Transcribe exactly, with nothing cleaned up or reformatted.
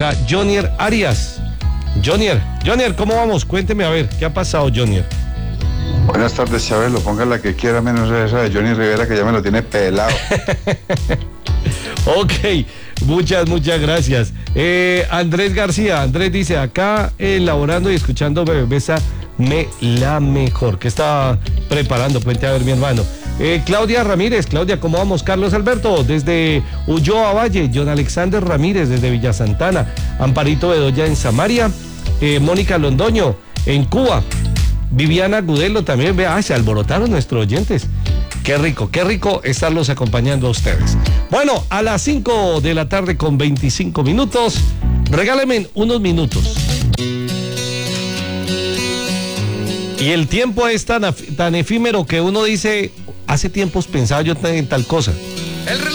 para Jonier Arias. Jonier, Jonier, ¿cómo vamos? Cuénteme a ver, ¿qué ha pasado, Jonier? Buenas tardes, Chabelo, ponga la que quiera menos esa de Johnny Rivera, que ya me lo tiene pelado. Ok, muchas, muchas gracias. Eh, Andrés García, Andrés dice, acá elaborando y escuchando Bebesa me la mejor. ¿Qué está preparando? Cuente a ver, mi hermano. Eh, Claudia Ramírez, Claudia, ¿cómo vamos? Carlos Alberto, desde Ulloa Valle, John Alexander Ramírez, desde Villa Santana, Amparito Bedoya en Samaria, eh, Mónica Londoño, en Cuba, Viviana Gudelo también, vea, ah, se alborotaron nuestros oyentes. Qué rico, qué rico estarlos acompañando a ustedes. Bueno, a las cinco de la tarde con veinticinco minutos, regálenme unos minutos. Y el tiempo es tan, tan efímero que uno dice, hace tiempos pensaba yo en tal cosa. El reloj